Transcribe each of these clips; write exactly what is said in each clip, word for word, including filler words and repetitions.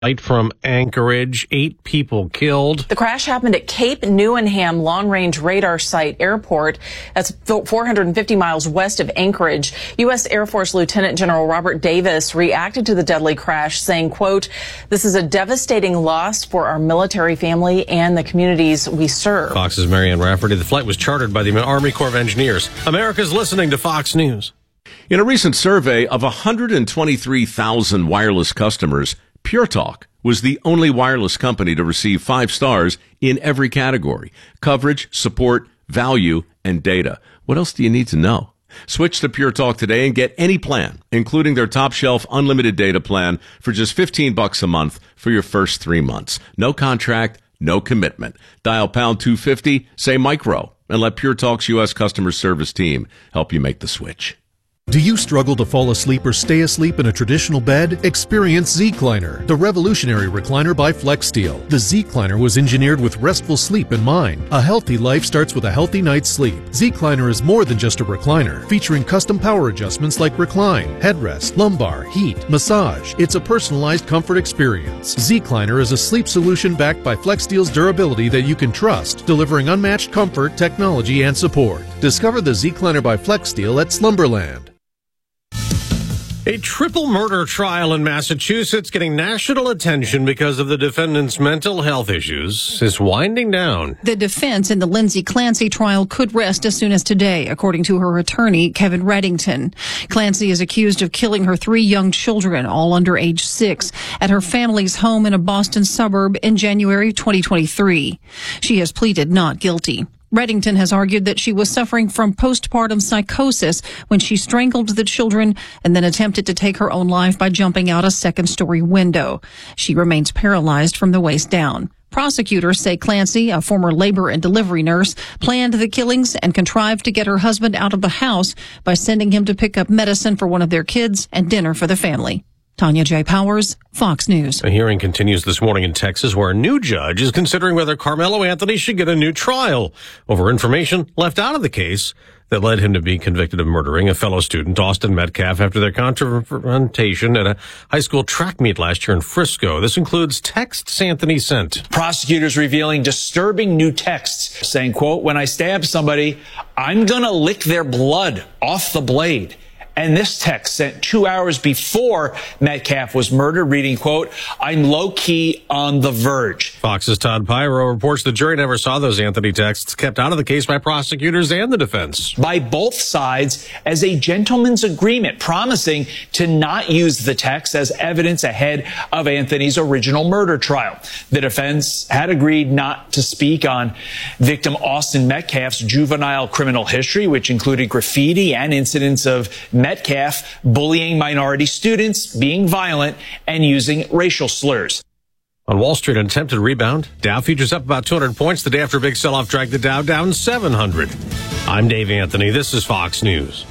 Flight from Anchorage, eight people killed. The crash happened at Cape Newenham Long Range Radar Site Airport. That's four hundred fifty miles west of Anchorage. U S Air Force Lieutenant General Robert Davis reacted to the deadly crash, saying, quote, "This is a devastating loss for our military family and the communities we serve." Fox's Marianne Rafferty. The flight was chartered by the Army Corps of Engineers. America's listening to Fox News. In a recent survey of one hundred twenty-three thousand wireless customers, Pure Talk was the only wireless company to receive five stars in every category: coverage, support, value, and data. What else do you need to know? Switch to Pure Talk today and get any plan, including their top shelf unlimited data plan, for just fifteen bucks a month for your first three months. No contract, no commitment. Dial pound two fifty, say micro, and let Pure Talk's U S customer service team help you make the switch. Do you struggle to fall asleep or stay asleep in a traditional bed? Experience Zecliner, the revolutionary recliner by FlexSteel. The Zecliner was engineered with restful sleep in mind. A healthy life starts with a healthy night's sleep. Zecliner is more than just a recliner, featuring custom power adjustments like recline, headrest, lumbar, heat, massage. It's a personalized comfort experience. Zecliner is a sleep solution backed by FlexSteel's durability that you can trust, delivering unmatched comfort, technology, and support. Discover the Zecliner by FlexSteel at Slumberland. A triple murder trial in Massachusetts getting national attention because of the defendant's mental health issues is winding down. The defense in the Lindsay Clancy trial could rest as soon as today, according to her attorney, Kevin Reddington. Clancy is accused of killing her three young children, all under age six, at her family's home in a Boston suburb in January twenty twenty-three. She has pleaded not guilty. Reddington has argued that she was suffering from postpartum psychosis when she strangled the children and then attempted to take her own life by jumping out a second-story window. She remains paralyzed from the waist down. Prosecutors say Clancy, a former labor and delivery nurse, planned the killings and contrived to get her husband out of the house by sending him to pick up medicine for one of their kids and dinner for the family. Tanya J. Powers, Fox News. A hearing continues this morning in Texas where a new judge is considering whether Carmelo Anthony should get a new trial over information left out of the case that led him to be convicted of murdering a fellow student, Austin Metcalf, after their confrontation at a high school track meet last year in Frisco. This includes texts Anthony sent. Prosecutors revealing disturbing new texts saying, quote, "When I stab somebody, I'm going to lick their blood off the blade." And this text sent two hours before Metcalf was murdered, reading, quote, "I'm low-key on the verge." Fox's Todd Pyro reports the jury never saw those Anthony texts, kept out of the case by prosecutors and the defense. By both sides as a gentleman's agreement, promising to not use the text as evidence ahead of Anthony's original murder trial. The defense had agreed not to speak on victim Austin Metcalf's juvenile criminal history, which included graffiti and incidents of Metcalf bullying minority students, being violent, and using racial slurs. On Wall Street, an attempted rebound. Dow futures up about two hundred points. The day after a big sell-off dragged the Dow down seven hundred. I'm Dave Anthony. This is Fox News.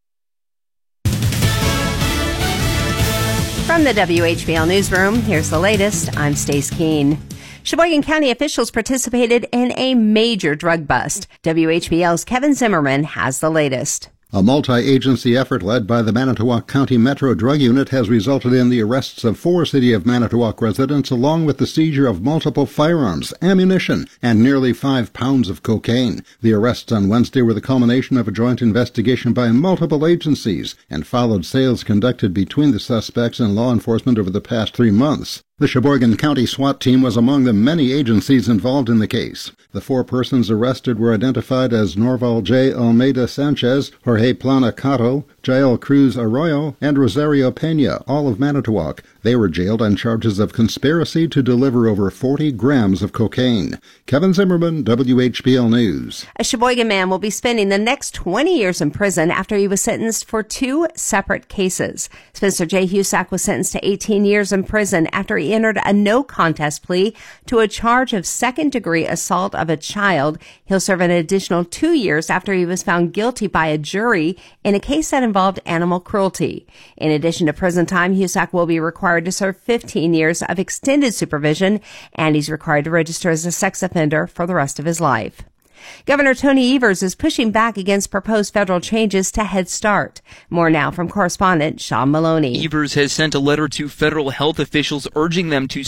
From the W H B L Newsroom, here's the latest. I'm Stace Keene. Sheboygan County officials participated in a major drug bust. W H B L's Kevin Zimmerman has the latest. A multi-agency effort led by the Manitowoc County Metro Drug Unit has resulted in the arrests of four City of Manitowoc residents, along with the seizure of multiple firearms, ammunition, and nearly five pounds of cocaine. The arrests on Wednesday were the culmination of a joint investigation by multiple agencies and followed sales conducted between the suspects and law enforcement over the past three months. The Sheboygan County SWAT team was among the many agencies involved in the case. The four persons arrested were identified as Norval J. Almeida Sanchez, Jorge Plana Cato, Jael Cruz Arroyo, and Rosario Pena, all of Manitowoc. They were jailed on charges of conspiracy to deliver over forty grams of cocaine. Kevin Zimmerman, W H B L News. A Sheboygan man will be spending the next twenty years in prison after he was sentenced for two separate cases. Spencer J. Husak was sentenced to eighteen years in prison after he entered a no-contest plea to a charge of second-degree assault of a child. He'll serve an additional two years after he was found guilty by a jury in a case that involved animal cruelty. In addition to prison time, Husak will be required to serve fifteen years of extended supervision, and he's required to register as a sex offender for the rest of his life. Governor Tony Evers is pushing back against proposed federal changes to Head Start. More now from correspondent Sean Maloney. Evers has sent a letter to federal health officials urging them to